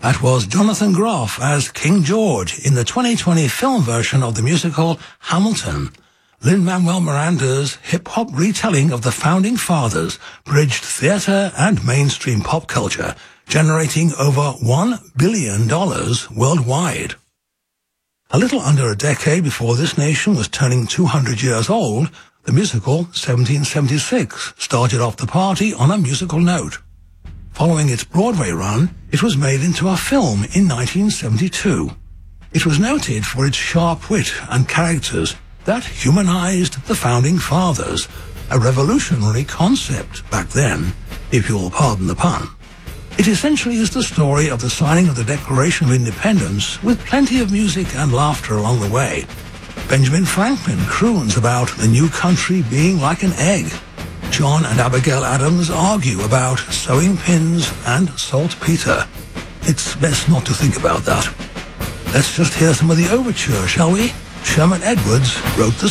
That was Jonathan Groff as King George in the 2020 film version of the musical Hamilton. Lin-Manuel Miranda's hip-hop retelling of the Founding Fathers bridged theater and mainstream pop culture, generating over $1 billion worldwide. A little under a decade before this nation was turning 200 years old, the musical 1776 started off the party on a musical note. Following its Broadway run, it was made into a film in 1972. It was noted for its sharp wit and characters that humanized the Founding Fathers, a revolutionary concept back then, if you'll pardon the pun. It essentially is the story of the signing of the Declaration of Independence with plenty of music and laughter along the way. Benjamin Franklin croons about the new country being like an egg. John and Abigail Adams argue about sewing pins and saltpeter. It's best not to think about that. Let's just hear some of the overture, shall we? Sherman Edwards wrote the